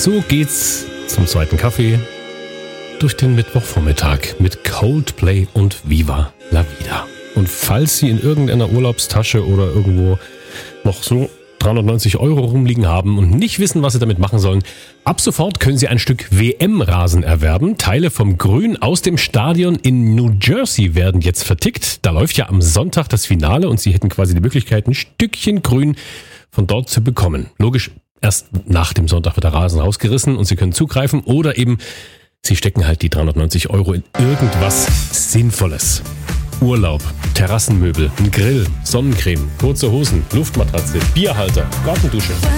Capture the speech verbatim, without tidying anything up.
So geht's zum zweiten Kaffee durch den Mittwochvormittag mit Coldplay und Viva la Vida. Und falls Sie in irgendeiner Urlaubstasche oder irgendwo noch so dreihundertneunzig Euro rumliegen haben und nicht wissen, was Sie damit machen sollen, ab sofort können Sie ein Stück W M-Rasen erwerben. Teile vom Grün aus dem Stadion in New Jersey werden jetzt vertickt. Da läuft ja am Sonntag das Finale und Sie hätten quasi die Möglichkeit, ein Stückchen Grün von dort zu bekommen. Logisch, erst nach dem Sonntag wird der Rasen rausgerissen und Sie können zugreifen oder eben Sie stecken halt die dreihundertneunzig Euro in irgendwas Sinnvolles. Urlaub, Terrassenmöbel, ein Grill, Sonnencreme, kurze Hosen, Luftmatratze, Bierhalter, Gartendusche.